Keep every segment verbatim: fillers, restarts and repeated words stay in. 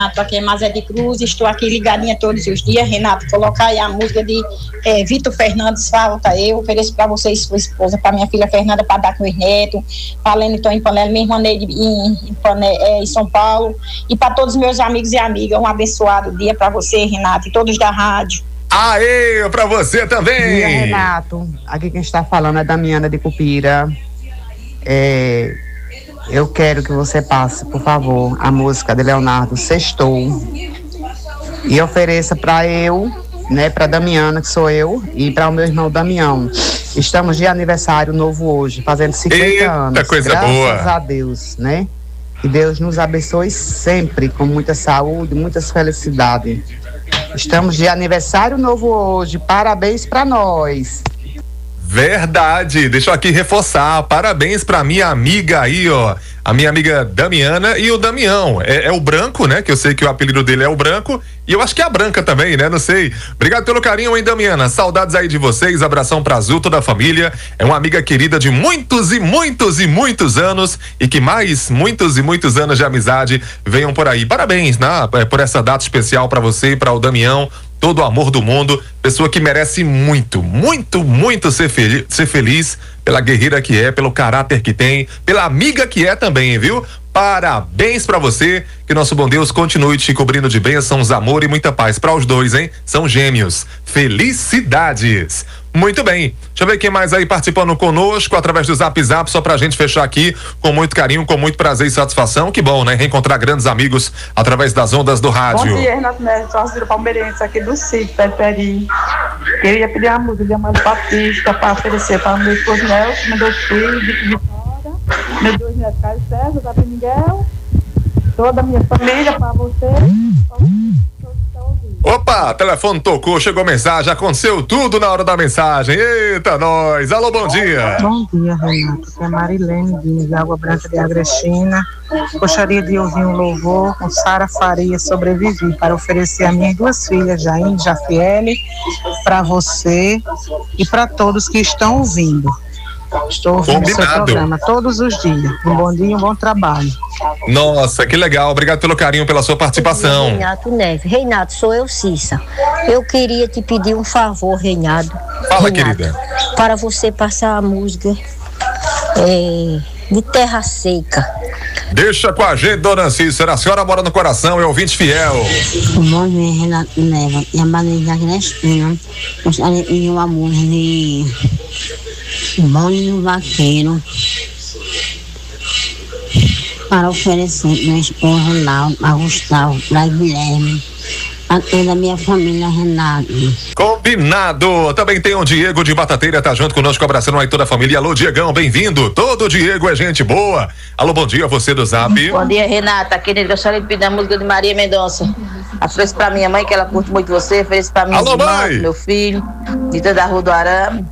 Aqui é Mazé de Cruz, estou aqui ligadinha todos os dias. Renato, colocar aí a música de é, Vitor Fernandes, Falta Eu, ofereço para vocês, sua esposa, para minha filha Fernanda, para dar com os netos, para Lenton em Panela, minha irmã Neide em, em, é, em São Paulo, e para todos os meus amigos e amigas. Um abençoado dia para você, Renato, e todos da rádio. Aê, pra você também! Bom dia, Renato. Aqui quem está falando é Damiana de Cupira. É, eu quero que você passe, por favor, a música de Leonardo, Sextou, e ofereça para eu, né, para Damiana, que sou eu, e para o meu irmão Damião. Estamos de aniversário novo hoje, fazendo cinquenta Eita, anos. Coisa graças boa. a Deus, né? Que Deus nos abençoe sempre, com muita saúde, muitas felicidades. Estamos de aniversário novo hoje, parabéns para nós. Verdade, deixa eu aqui reforçar, parabéns pra minha amiga aí, ó, a minha amiga Damiana e o Damião, é, é o Branco, né, que eu sei que o apelido dele é o Branco, e eu acho que é a Branca também, né, não sei. Obrigado pelo carinho, hein, Damiana, saudades aí de vocês, abração pra Azul, toda a família, é uma amiga querida de muitos e muitos e muitos anos, e que mais muitos e muitos anos de amizade venham por aí. Parabéns, né, por essa data especial pra você e pra o Damião, todo o amor do mundo, pessoa que merece muito, muito, muito ser, fel- ser feliz pela guerreira que é, pelo caráter que tem, pela amiga que é também, viu? Parabéns pra você, que nosso bom Deus continue te cobrindo de bênçãos, amor e muita paz para os dois, hein? São gêmeos. Felicidades! Muito bem, deixa eu ver quem mais aí participando conosco através do Zap Zap, só pra gente fechar aqui com muito carinho, com muito prazer e satisfação. Que bom, né? Reencontrar grandes amigos através das ondas do rádio. Bom dia, Renato Neves, sócio palmeirense aqui do sítio, Perperi. Queria pedir uma música de Amado Batista para oferecer para meu esposo Nelson, meus dois filhos, Vitor Vitória, meus dois netos, Carlos César, Davi Miguel, toda a minha família, para você. Opa, telefone tocou, chegou mensagem, aconteceu tudo na hora da mensagem. Eita, nós. Alô, bom dia. Bom dia, Renato. Aqui é Marilene de Água Branca de Agrestina. Gostaria de ouvir um louvor com Sara Faria, Sobrevivi, para oferecer a minhas duas filhas, Jaine e Jafiele, para você e para todos que estão ouvindo. Estou ouvindo o seu programa todos os dias. Um bom dia e um bom trabalho. Nossa, que legal. Obrigado pelo carinho, pela sua participação. Renato Neves. Reinaldo, sou eu, Cissa. Eu queria te pedir um favor, Reinaldo. Fala, Renato, querida. Para você passar a música é, de Terra Seca. Deixa com a gente, dona Cícera. A senhora mora no coração, é ouvinte fiel. Bom dia, Renato Neves. E a Maria Cristina. Gostaria de pedir uma música de Bom Vaqueiro para oferecer meu esposo Ronaldo, a Gustavo, para Guilherme, a toda a minha família, Renato. Combinado. Também tem o Diego de Batateira, tá junto conosco, abraçando aí toda a família. Alô, Diegão, bem-vindo. Todo Diego é gente boa. Alô, bom dia, você do Zap. Bom dia, Renata. Querida, gostaria de pedir a música de Maria Mendonça. Ofereço pra minha mãe, que ela curte muito você. Ofereço pra minha Alô, irmã, mãe. meu filho, de toda a Rua do Arame.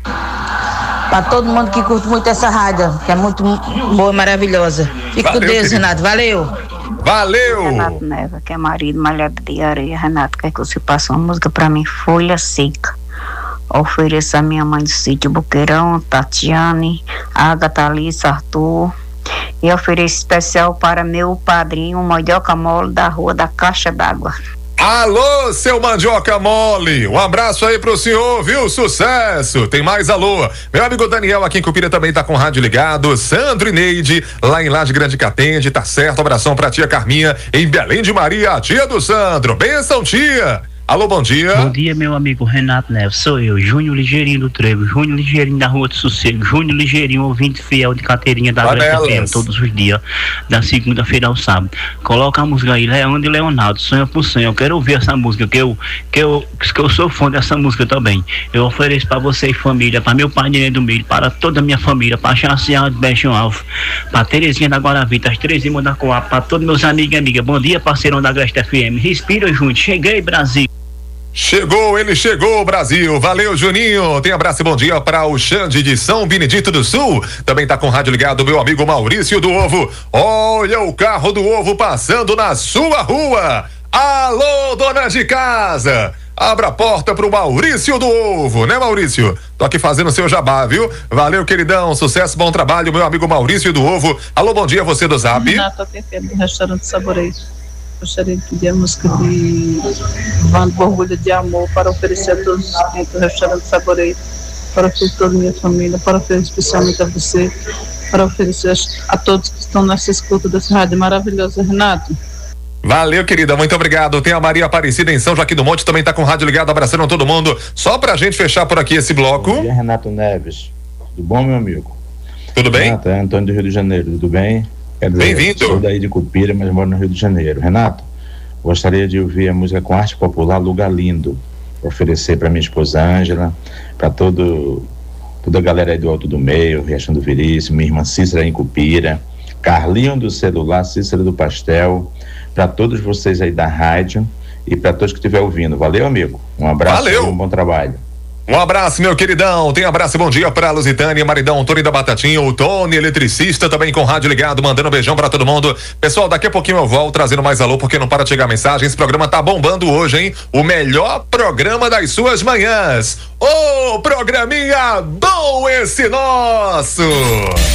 Pra todo mundo que curte muito essa rádio, que é muito boa e maravilhosa. Fique com Deus, querido. Renato. Valeu. Valeu. Renato Neva, que é marido, malhado de areia. Renato, quer que você passe uma música pra mim, Folha Seca. Ofereça a minha mãe do sítio Boqueirão, Tatiane, Agatha, Alice, Arthur. E ofereço especial para meu padrinho, Mandioca Mole, da Rua da Caixa d'Água. Alô, seu Mandioca Mole, um abraço aí pro senhor, viu? Sucesso! Tem mais alô. Meu amigo Daniel aqui em Cupira também tá com o rádio ligado. Sandro e Neide, lá em Laje Grande Catende, tá certo? Abração pra tia Carminha, em Belém de Maria, a tia do Sandro. Benção, tia! Alô, bom dia. Bom dia, meu amigo Renato Neves. Sou eu, Júnior Ligeirinho do Trevo, Júnior Ligeirinho da Rua do Sossego, Júnior Ligeirinho, ouvinte fiel de Cateirinha da Grande F M, todos os dias, da segunda-feira ao sábado. Coloca a música aí, Leandro e Leonardo, Sonho por Sonho. Eu quero ouvir essa música, que eu, que eu, que eu sou fã dessa música também. Eu ofereço para você e família, para meu pai do Milho, para toda a minha família, para Chacial de Beixão Alvo, para Terezinha da Guaravita, as Terezinha da Coab, para todos meus amigos e amigas. Bom dia, parceirão da Grande F M. Respira junto. Cheguei, Brasil. Chegou, ele chegou, Brasil. Valeu, Juninho. Tem abraço e bom dia para o Xande de São Benedito do Sul. Também tá com o rádio ligado, meu amigo Maurício do Ovo. Olha o carro do Ovo passando na sua rua. Alô, dona de casa. Abra a porta pro Maurício do Ovo, né, Maurício? Tô aqui fazendo seu jabá, viu? Valeu, queridão. Sucesso, bom trabalho, meu amigo Maurício do Ovo. Alô, bom dia, você do Zap. Renata, P P do Restaurante Saborejo. Gostaria de pedir a música de Bando Borbulha de Amor para oferecer a todos os clientes do restaurante Saboreio, para oferecer a toda a minha família, para oferecer especialmente a você, para oferecer a todos que estão nessa escuta dessa rádio maravilhosa, Renato. Valeu, querida, muito obrigado. Tem a Maria Aparecida em São Joaquim do Monte, também tá com o rádio ligado, abraçando todo mundo. Só pra gente fechar por aqui esse bloco. Bom dia, Renato Neves. Tudo bom, meu amigo? Tudo bem? Renato, é Antônio do Rio de Janeiro, tudo bem? Bem-vindo. Sou daí de Cupira, mas moro no Rio de Janeiro. Renato, gostaria de ouvir a música com arte popular Lugar Lindo, oferecer para minha esposa Ângela, para todo toda a galera aí do Alto do Meio, Riachão do Veríssimo, minha irmã Cícera em Cupira, Carlinho do Celular, Cícera do Pastel, para todos vocês aí da rádio e para todos que estiverem ouvindo. Valeu, amigo. Um abraço e um bom trabalho. Um abraço, meu queridão. Tem abraço e bom dia pra Lusitânia, maridão Tony da Batatinha, o Tony, eletricista, também com rádio ligado, mandando um beijão pra todo mundo. Pessoal, daqui a pouquinho eu volto trazendo mais alô, porque não para de chegar mensagem. Esse programa tá bombando hoje, hein? O melhor programa das suas manhãs. Ô, programinha bom esse nosso!